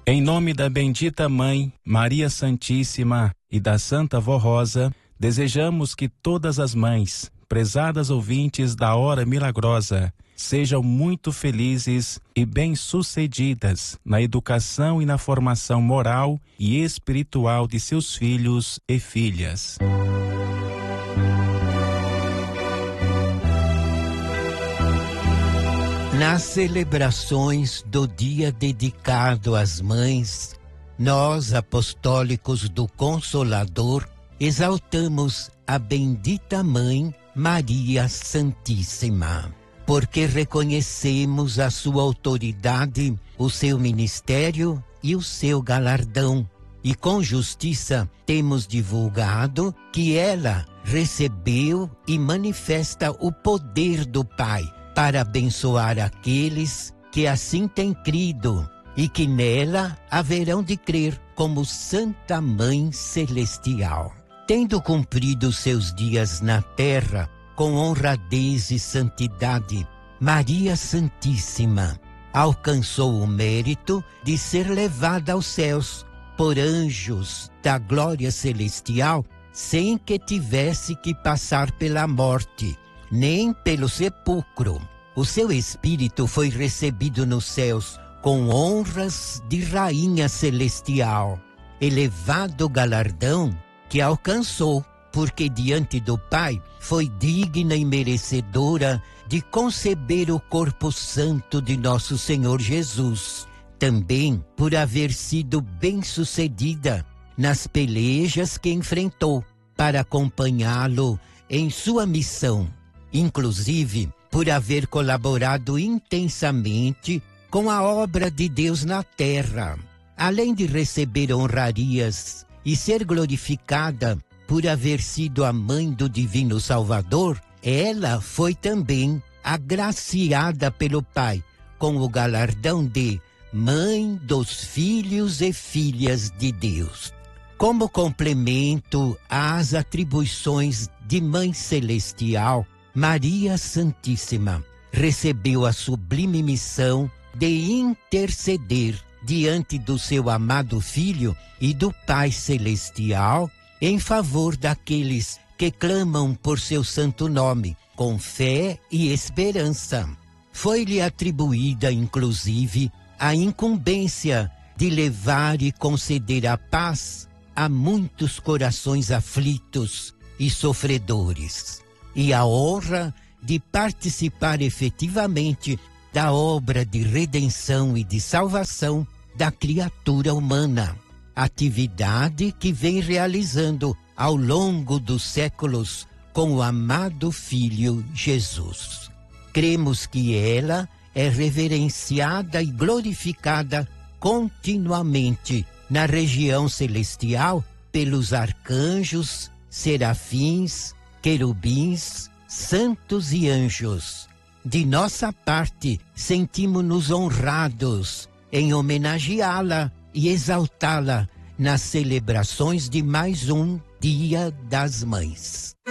Em nome da bendita Mãe, Maria Santíssima e da Santa Vó Rosa, desejamos que todas as mães, prezadas ouvintes da Hora Milagrosa, sejam muito felizes e bem-sucedidas na educação e na formação moral e espiritual de seus filhos e filhas. Nas celebrações do dia dedicado às mães, nós, apostólicos do Consolador, exaltamos a bendita Mãe Maria Santíssima, porque reconhecemos a sua autoridade, o seu ministério e o seu galardão. E com justiça temos divulgado que ela recebeu e manifesta o poder do Pai para abençoar aqueles que assim têm crido e que nela haverão de crer como Santa Mãe Celestial. Tendo cumprido seus dias na terra com honradez e santidade, Maria Santíssima alcançou o mérito de ser levada aos céus por anjos da glória celestial, sem que tivesse que passar pela morte, nem pelo sepulcro. O seu espírito foi recebido nos céus com honras de rainha celestial, elevado galardão que alcançou, porque diante do Pai foi digna e merecedora de conceber o corpo santo de nosso Senhor Jesus. Também por haver sido bem-sucedida nas pelejas que enfrentou para acompanhá-lo em sua missão, inclusive por haver colaborado intensamente com a obra de Deus na terra, além de receber honrarias e ser glorificada por haver sido a mãe do Divino Salvador. Ela foi também agraciada pelo Pai com o galardão de Mãe dos Filhos e Filhas de Deus. Como complemento às atribuições de Mãe Celestial, Maria Santíssima recebeu a sublime missão de interceder diante do seu amado Filho e do Pai Celestial em favor daqueles que clamam por seu santo nome, com fé e esperança. Foi-lhe atribuída, inclusive, a incumbência de levar e conceder a paz a muitos corações aflitos e sofredores, e a honra de participar efetivamente da obra de redenção e de salvação da criatura humana, atividade que vem realizando ao longo dos séculos com o amado Filho Jesus. Cremos que ela é reverenciada e glorificada continuamente na região celestial pelos arcanjos, serafins, querubins, santos e anjos. De nossa parte, sentimos-nos honrados em homenageá-la e exaltá-la nas celebrações de mais um Dia das Mães.